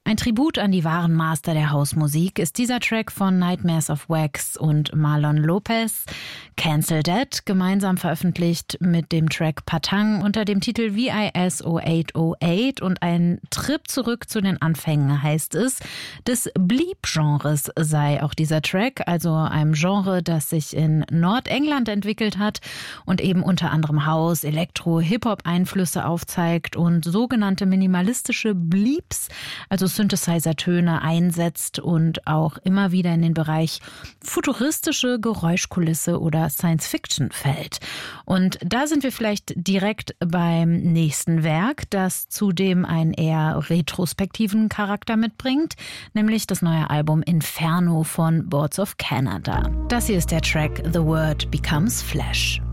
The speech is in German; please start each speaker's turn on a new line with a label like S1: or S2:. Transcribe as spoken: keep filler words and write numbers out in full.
S1: Ein Tribut an die wahren Master der Hausmusik ist dieser Track von Nightmares of Wax und Marlon Lopez, Cancel That, gemeinsam veröffentlicht mit dem Track Patang unter dem Titel V I S null acht null acht, und ein Trip zurück zu den Anfängen, heißt es, des Bleep-Genres sei auch dieser Track, also einem Genre, das sich in Nordengland entwickelt hat und eben unter anderem House, Elektro, Hip-Hop-Einflüsse aufzeigt und sogenannte minimalistische Bleeps, also Synthesizer-Töne einsetzt und auch immer wieder in den Bereich futuristische Geräuschkulisse oder Science-Fiction fällt. Und da sind wir vielleicht direkt beim nächsten Werk, das zudem einen eher retrospektiven Charakter mitbringt, nämlich das neue Album Inferno von Boards of Canada. Das hier ist der Track The Word Becomes Flesh.